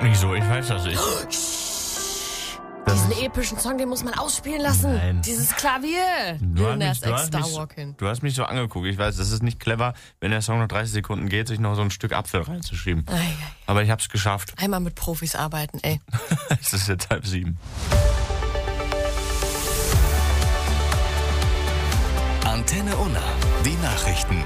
Guck nicht so, ich weiß das nicht. Diesen epischen Song, den muss man ausspielen lassen. Nein. Dieses Klavier. Lil Nas X, Star Walking. Du hast mich so angeguckt. Ich weiß, das ist nicht clever, wenn der Song noch 30 Sekunden geht, sich noch so ein Stück Apfel reinzuschieben. Aber ich hab's geschafft. Einmal mit Profis arbeiten, ey. Es ist jetzt 6:30. Antenne Unna, die Nachrichten.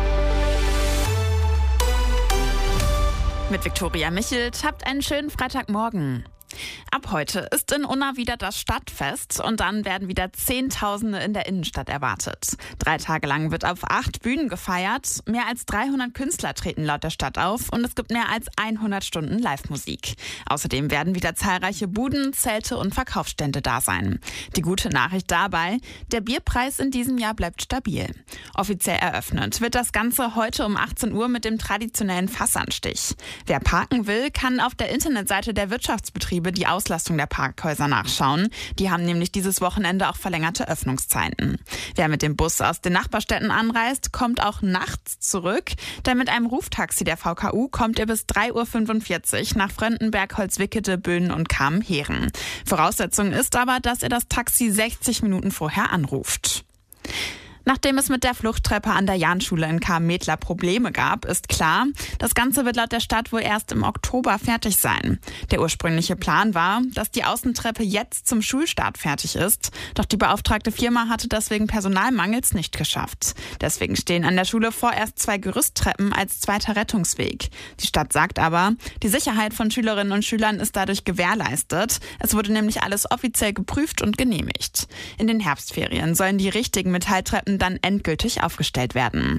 Mit Viktoria Michelt, habt einen schönen Freitagmorgen. Ab heute ist in Unna wieder das Stadtfest und dann werden wieder Zehntausende in der Innenstadt erwartet. 3 Tage lang wird auf 8 Bühnen gefeiert, mehr als 300 Künstler treten laut der Stadt auf und es gibt mehr als 100 Stunden Live-Musik. Außerdem werden wieder zahlreiche Buden, Zelte und Verkaufsstände da sein. Die gute Nachricht dabei, der Bierpreis in diesem Jahr bleibt stabil. Offiziell eröffnet wird das Ganze heute um 18 Uhr mit dem traditionellen Fassanstich. Wer parken will, kann auf der Internetseite der Wirtschaftsbetriebe die Auslastung der Parkhäuser nachschauen. Die haben nämlich dieses Wochenende auch verlängerte Öffnungszeiten. Wer mit dem Bus aus den Nachbarstädten anreist, kommt auch nachts zurück. Denn mit einem Ruftaxi der VKU kommt ihr bis 3:45 Uhr nach Fröndenberg, Holzwickede, Böhnen und Kamen-Heeren. Voraussetzung ist aber, dass ihr das Taxi 60 Minuten vorher anruft. Nachdem es mit der Fluchttreppe an der Jahnschule in Kamen-Mettler Probleme gab, ist klar, das Ganze wird laut der Stadt wohl erst im Oktober fertig sein. Der ursprüngliche Plan war, dass die Außentreppe jetzt zum Schulstart fertig ist. Doch die beauftragte Firma hatte das wegen Personalmangels nicht geschafft. Deswegen stehen an der Schule vorerst 2 Gerüsttreppen als zweiter Rettungsweg. Die Stadt sagt aber, die Sicherheit von Schülerinnen und Schülern ist dadurch gewährleistet. Es wurde nämlich alles offiziell geprüft und genehmigt. In den Herbstferien sollen die richtigen Metalltreppen dann endgültig aufgestellt werden.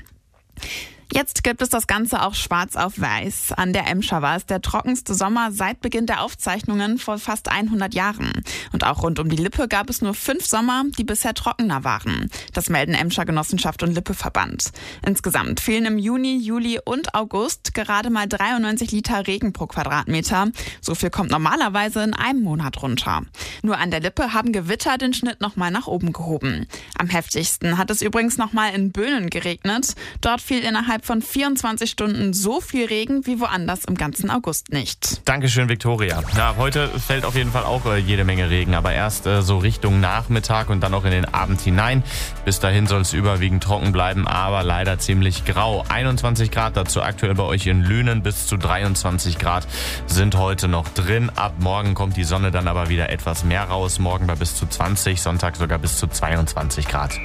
Jetzt gibt es das Ganze auch schwarz auf weiß. An der Emscher war es der trockenste Sommer seit Beginn der Aufzeichnungen vor fast 100 Jahren. Und auch rund um die Lippe gab es nur 5 Sommer, die bisher trockener waren. Das melden Emscher Genossenschaft und Lippe-Verband. Insgesamt fielen im Juni, Juli und August gerade mal 93 Liter Regen pro Quadratmeter. So viel kommt normalerweise in einem Monat runter. Nur an der Lippe haben Gewitter den Schnitt nochmal nach oben gehoben. Am heftigsten hat es übrigens nochmal in Böhnen geregnet. Dort fiel innerhalb von 24 Stunden so viel Regen wie woanders im ganzen August nicht. Dankeschön, Viktoria. Ja, heute fällt auf jeden Fall auch jede Menge Regen, aber erst so Richtung Nachmittag und dann auch in den Abend hinein. Bis dahin soll es überwiegend trocken bleiben, aber leider ziemlich grau. 21 Grad dazu aktuell bei euch in Lünen, bis zu 23 Grad sind heute noch drin. Ab morgen kommt die Sonne dann aber wieder etwas mehr raus. Morgen bei bis zu 20, Sonntag sogar bis zu 22 Grad.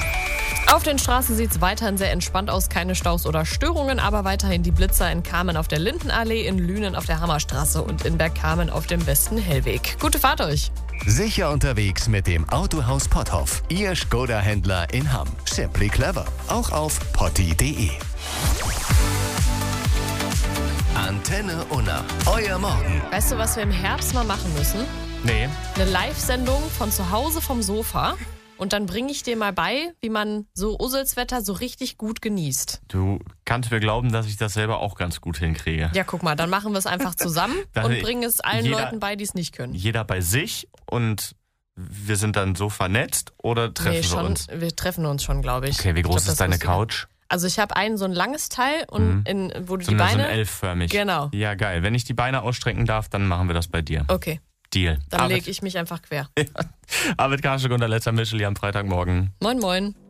Auf den Straßen sieht es weiterhin sehr entspannt aus, keine Staus oder Störungen, aber weiterhin die Blitzer in Kamen auf der Lindenallee, in Lünen auf der Hammerstraße und in Bergkamen auf dem Westen Hellweg. Gute Fahrt euch! Sicher unterwegs mit dem Autohaus Potthoff. Ihr Skoda-Händler in Hamm. Simply clever. Auch auf potti.de. Antenne Unna. Euer Morgen. Weißt du, was wir im Herbst mal machen müssen? Nee. Eine Live-Sendung von zu Hause vom Sofa. Und dann bringe ich dir mal bei, wie man so Usselswetter so richtig gut genießt. Du kannst mir glauben, dass ich das selber auch ganz gut hinkriege. Ja, guck mal, dann machen wir es einfach zusammen und bringen es allen Leuten bei, die es nicht können. Jeder bei sich und wir sind dann so vernetzt oder treffen wir uns? Wir treffen uns schon, glaube ich. Okay, wie groß ist deine Couch? Also ich habe so ein langes Teil und wo du die Beine... So L-förmig. Genau. Ja, geil. Wenn ich die Beine ausstrecken darf, dann machen wir das bei dir. Okay. Deal. Dann lege ich mich einfach quer. Arvid Karschuk und der letzte Michel am Freitagmorgen. Moin, moin.